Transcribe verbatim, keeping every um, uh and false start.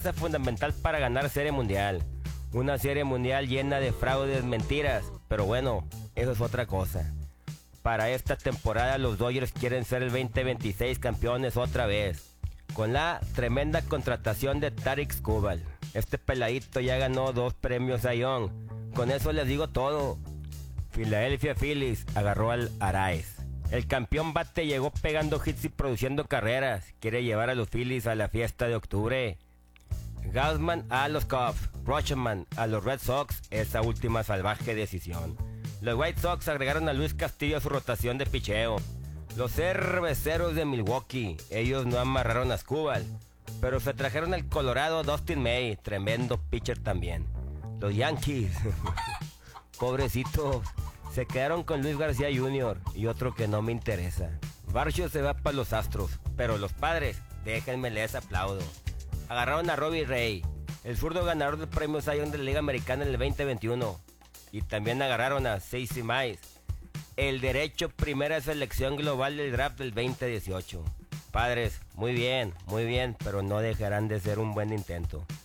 pieza fundamental para ganar Serie Mundial. Una Serie Mundial llena de fraudes, mentiras, pero bueno, eso es otra cosa. Para esta temporada los Dodgers quieren ser el veinte veintiséis campeones otra vez, con la tremenda contratación de Tarik Skubal. Este peladito ya ganó dos premios Cy Young. Con eso les digo todo. Philadelphia Phillies agarró al Arraez. El campeón bate llegó pegando hits y produciendo carreras. Quiere llevar a los Phillies a la fiesta de octubre. Gausman a los Cubs, Rutschman a los Red Sox, esa última salvaje decisión. Los White Sox agregaron a Luis Castillo a su rotación de picheo. Los Cerveceros de Milwaukee, ellos no amarraron a Skubal, pero se trajeron al Colorado Dustin May, tremendo pitcher también. Los Yankees, pobrecitos, se quedaron con Luis García junior y otro que no me interesa. Barcio se va para los Astros, pero los Padres, déjenme les aplaudo. Agarraron a Robbie Ray, el zurdo ganador del premio Cy Young de la Liga Americana en el veinte veintiuno. Y también agarraron a Casey Mize, el derecho primera selección global del draft del veinte dieciocho. Padres, muy bien, muy bien, pero no dejarán de ser un buen intento.